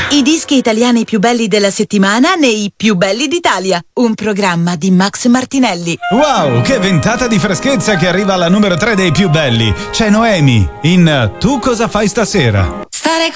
I dischi italiani più belli della settimana nei più belli d'Italia. Un programma di Max Martinelli. Wow, che ventata di freschezza che arriva alla numero 3 dei più belli. C'è Noemi in Tu cosa fai stasera? Stare